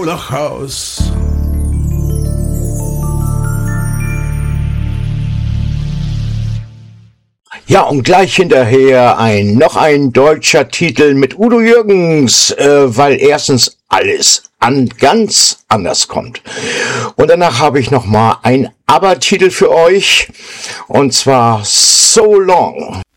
Schlauchhaus. Ja, und gleich hinterher noch ein deutscher Titel mit Udo Jürgens, weil erstens alles ganz anders kommt. Und danach habe ich noch mal ein ABBA-Titel für euch, und zwar So Long.